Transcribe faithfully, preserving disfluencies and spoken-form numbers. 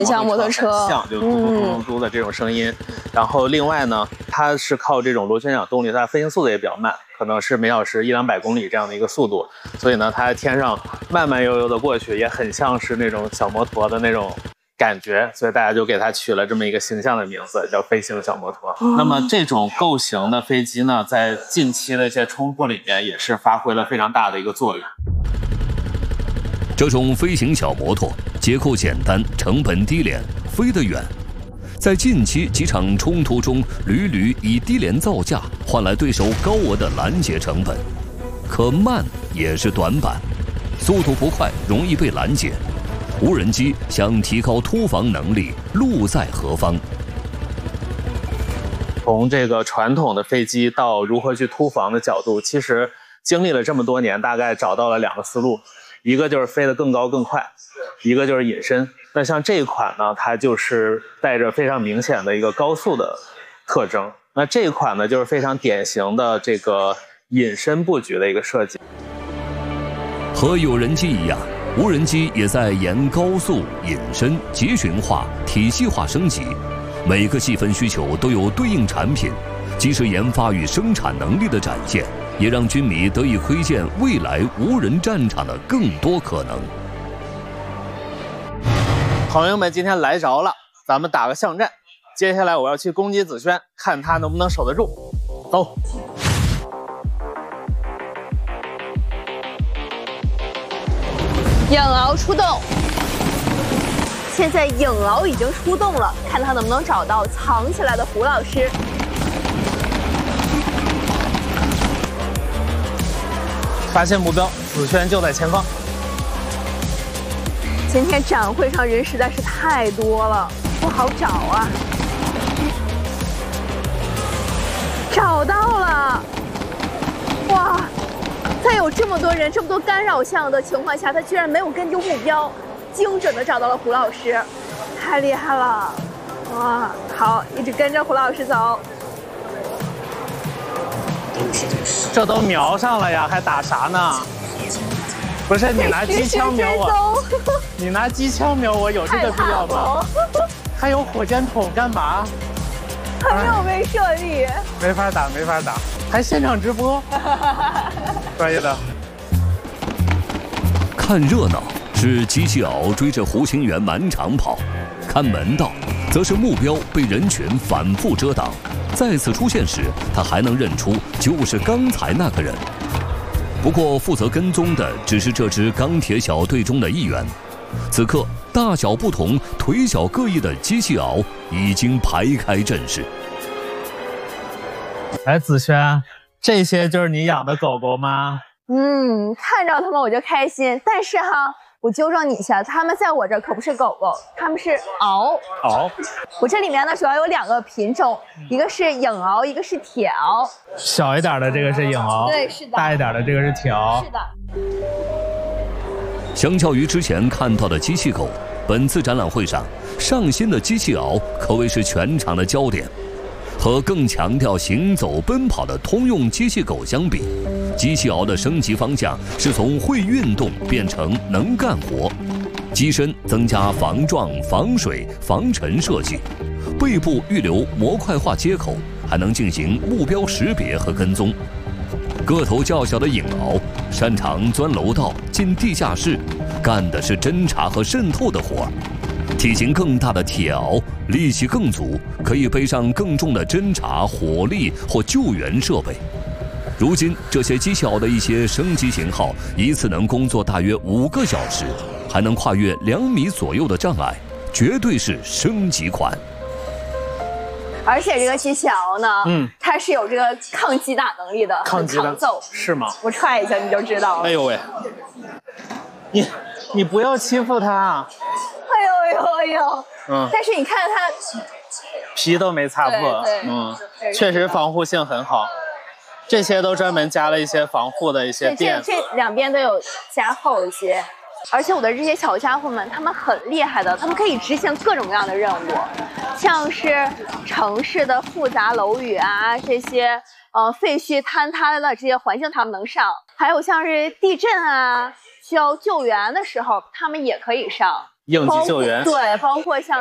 像摩托车， 像就嘟嘟嘟嘟嘟的这种声音。嗯、然后另外呢，它是靠这种螺旋桨动力，它飞行速度也比较慢，可能是每小时一两百公里这样的一个速度，所以呢，它在天上慢慢悠悠的过去，也很像是那种小摩托的那种感觉，所以大家就给它取了这么一个形象的名字，叫飞行小摩托。哦、那么这种构型的飞机呢，在近期的一些冲突里面也是发挥了非常大的一个作用。 这种飞行小摩托结构简单，成本低廉，飞得远。在近期几场冲突中，屡屡以低廉造价换来对手高额的拦截成本。可慢也是短板，速度不快容易被拦截。无人机想提高突防能力，路在何方？ 从这个传统的飞机到如何去突防的角度，其实经历了这么多年，大概找到了两个思路。一个就是飞得更高更快，一个就是隐身。那像这一款呢，它就是带着非常明显的一个高速的特征。那这一款呢，就是非常典型的这个隐身布局的一个设计。 和有人机一样，无人机也在沿高速、隐身、集群化、体系化升级。每个细分需求都有对应产品，既是研发与生产能力的展现，也让军迷得以窥见未来无人战场的更多可能。 朋友们，今天来着了，咱们打个巷战。接下来我要去攻击子轩，看他能不能守得住。走。 影獒出动。现在影獒已经出动了，看他能不能找到藏起来的胡老师。 发现目标，子轩就在前方。 今天展会上人实在是太多了，不好找啊。找到了！哇，在有这么多人、这么多干扰项的情况下，他居然没有跟丢目标，精准的找到了胡老师，太厉害了！哇，好，一直跟着胡老师走。 这都瞄上了呀，还打啥呢？不是你拿机枪瞄我，你拿机枪瞄我有这个必要吗？还有火箭筒干嘛？ 还没有威慑力， 没法打，没法打，还现场直播，专业的。 看热闹是机器鳌追着弧形猿满场跑，看门道则是目标被人群反复遮挡。再次出现时，他还能认出就是刚才那个人。不过，负责跟踪的只是这支钢铁小队中的一员。此刻，大小不同、腿脚各异的机器鳌已经排开阵势。 哎，子轩，这些就是你养的狗狗吗？ 嗯，看着它们我就开心。但是哈，我纠正你一下，它们在我这可不是狗狗，它们是獒。 獒。我这里面呢，主要有两个品种，一个是影獒，一个是铁獒。 小一点的这个是影獒， 对，是的。 大一点的这个是铁獒。 是的。 相较于之前看到的机器狗，本次展览会上上新的机器鳌可谓是全场的焦点。和更强调行走奔跑的通用机器狗相比，机器鳌的升级方向是从会运动变成能干活。机身增加防撞、防水、防尘设计，背部预留模块化接口，还能进行目标识别和跟踪。个头较小的影鳌擅长钻楼道、进地下室，干的是侦查和渗透的活儿。体型更大的铁鳌力气更足，可以背上更重的侦察、火力或救援设备。如今，这些机器鳌的一些升级型号，一次能工作大约五个小时，还能跨越两米左右的障碍，绝对是升级款。 而且这个机器鳌呢， 嗯， 它是有这个抗击打能力的， 抗击的揍是吗？ 我踹一下你就知道了。 哎呦喂，你你不要欺负它。 哎呦哎呦哎呦！嗯，但是你看它皮都没擦破，嗯，确实防护性很好。这些都专门加了一些防护的一些垫， 这这两边都有加厚一些。而且我的这些小家伙们，他们很厉害的，他们可以执行各种各样的任务，像是城市的复杂楼宇啊，这些呃废墟坍塌的这些环境他们能上，还有像是地震啊，需要救援的时候他们也可以上。 应急救援。 对，包括像